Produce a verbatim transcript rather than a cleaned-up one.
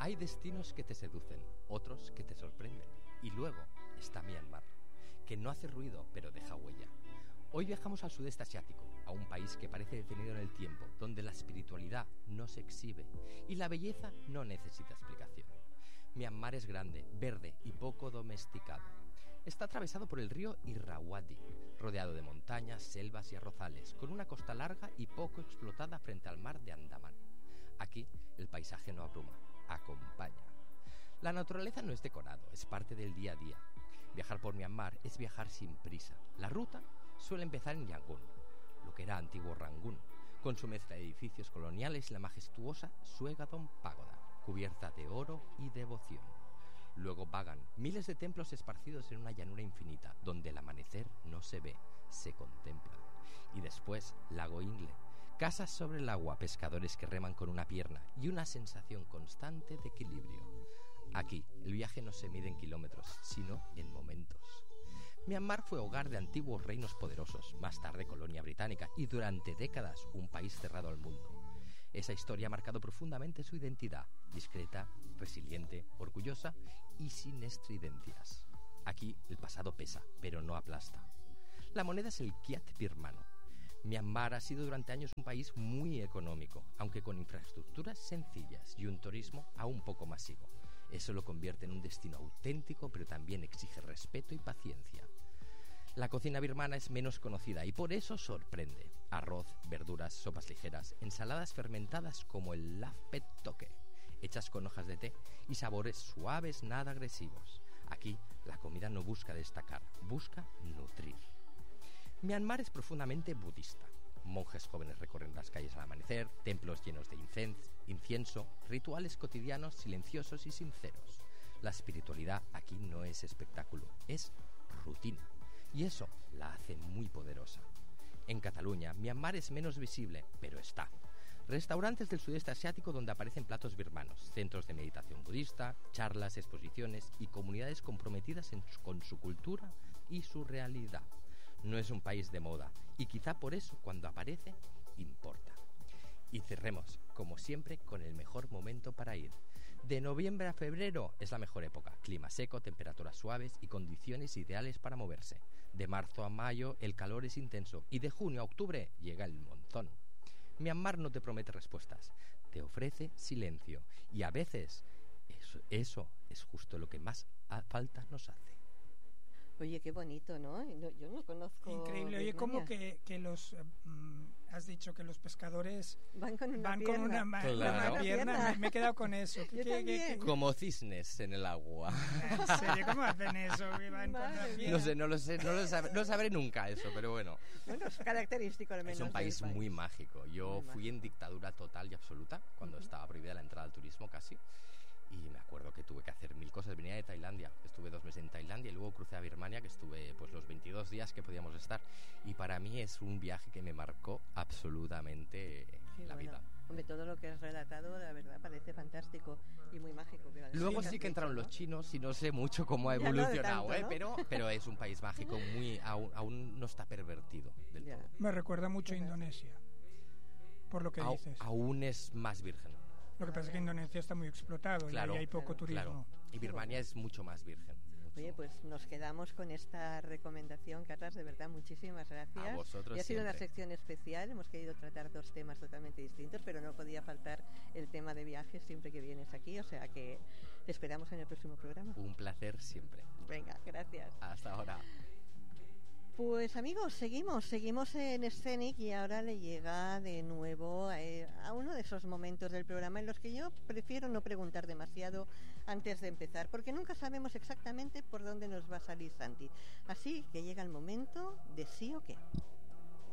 Hay destinos que te seducen, otros que te sorprenden. Y luego está Myanmar, que no hace ruido, pero deja huella. Hoy viajamos al sudeste asiático, a un país que parece detenido en el tiempo, donde la espiritualidad no se exhibe y la belleza no necesita explicación. Myanmar es grande, verde y poco domesticado. Está atravesado por el río Irrawaddy, rodeado de montañas, selvas y arrozales, con una costa larga y poco explotada frente al mar de Andamán. Aquí el paisaje no abruma, acompaña. La naturaleza no es decorado, es parte del día a día. Viajar por Myanmar es viajar sin prisa. La ruta suele empezar en Yangon, lo que era antiguo Rangún, con su mezcla de edificios coloniales y la majestuosa Suegadong Pagoda, cubierta de oro y devoción. Luego vagan miles de templos esparcidos en una llanura infinita, donde el amanecer no se ve, se contempla. Y después, Lago Inle, casas sobre el agua, pescadores que reman con una pierna y una sensación constante de equilibrio. Aquí, el viaje no se mide en kilómetros, sino en momentos. Myanmar fue hogar de antiguos reinos poderosos, más tarde colonia británica y durante décadas un país cerrado al mundo. Esa historia ha marcado profundamente su identidad, discreta, resiliente, orgullosa y sin estridencias. Aquí el pasado pesa, pero no aplasta. La moneda es el kyat birmano. Myanmar ha sido durante años un país muy económico, aunque con infraestructuras sencillas y un turismo aún poco masivo. Eso lo convierte en un destino auténtico, pero también exige respeto y paciencia. La cocina birmana es menos conocida y por eso sorprende. Arroz, verduras, sopas ligeras, ensaladas fermentadas como el lapet toke, hechas con hojas de té y sabores suaves, nada agresivos. Aquí la comida no busca destacar, busca nutrir. Myanmar es profundamente budista. Monjes jóvenes recorren las calles al amanecer, templos llenos de incienso, rituales cotidianos silenciosos y sinceros. La espiritualidad aquí no es espectáculo, es rutina. Y eso la hace muy poderosa. En Cataluña, Myanmar es menos visible, pero está. Restaurantes del sudeste asiático donde aparecen platos birmanos, centros de meditación budista, charlas, exposiciones y comunidades comprometidas en su, con su cultura y su realidad. No es un país de moda y quizá por eso cuando aparece, importa. Y cerremos, como siempre, con el mejor momento para ir. De noviembre a febrero es la mejor época. Clima seco, temperaturas suaves y condiciones ideales para moverse. De marzo a mayo el calor es intenso y de junio a octubre llega el monzón. Myanmar no te promete respuestas, te ofrece silencio y a veces eso, eso es justo lo que más falta nos hace. Oye, qué bonito, ¿no? no yo no conozco... Increíble. Oye, ¿cómo que, que los... Um, has dicho que los pescadores van con una van pierna? Con una, ma- claro. una pierna. Me, me he quedado con eso. Yo ¿Qué, también. qué, qué? Como cisnes en el agua. ¿En serio? ¿Cómo hacen eso? Que van con una pierna. No sé, no lo sé, no lo sabré, no sabré nunca eso, pero bueno. Bueno, es característico al menos. Es un país país. muy mágico. Yo Muy fui en dictadura total y absoluta, cuando uh-huh. estaba prohibida la entrada al turismo casi. Y me acuerdo que tuve que hacer mil cosas. Venía de Tailandia, estuve dos meses en Tailandia y luego crucé a Birmania, que estuve pues los veintidós días que podíamos estar. Y para mí es un viaje que me marcó absolutamente sí, la bueno. vida. Hombre, todo lo que has relatado, la verdad, parece fantástico y muy mágico. Luego sí que entraron los chinos y no sé mucho cómo ha evolucionado, tanto, ¿eh? ¿no? pero, pero es un país mágico, muy aún, aún no está pervertido del ya. todo. Me recuerda mucho a Indonesia, por lo que A, dices. Aún es más virgen. Lo que pasa es que Indonesia está muy explotado claro, y hay poco claro, turismo. Claro. Y Birmania es mucho más virgen. Mucho. Oye, pues nos quedamos con esta recomendación, Carlas, de verdad, muchísimas gracias. A vosotros y ha sido siempre. una sección especial, hemos querido tratar dos temas totalmente distintos, pero no podía faltar el tema de viajes siempre que vienes aquí, o sea que te esperamos en el próximo programa. Un placer siempre. Venga, gracias. Hasta ahora. Pues amigos, seguimos, seguimos en Scenic y ahora le llega de nuevo a, a uno de esos momentos del programa en los que yo prefiero no preguntar demasiado antes de empezar, porque nunca sabemos exactamente por dónde nos va a salir Santi. Así que llega el momento de sí o qué.